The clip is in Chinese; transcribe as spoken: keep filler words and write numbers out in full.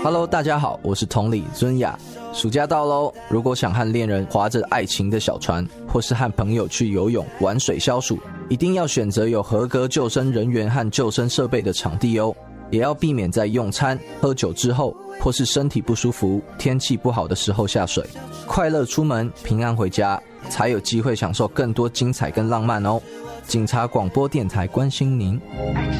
Hello， 大家好，我是同理尊雅。暑假到咯，如果想和恋人划着爱情的小船，或是和朋友去游泳、玩水消暑，一定要选择有合格救生人员和救生设备的场地哦。也要避免在用餐、喝酒之后，或是身体不舒服、天气不好的时候下水。快乐出门，平安回家，才有机会享受更多精彩跟浪漫哦。警察广播电台关心您。